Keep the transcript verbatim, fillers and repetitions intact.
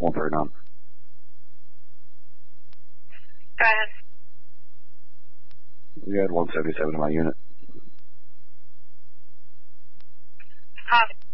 one thirty-nine. Go ahead. You had one seventy-seven in my unit. Copy.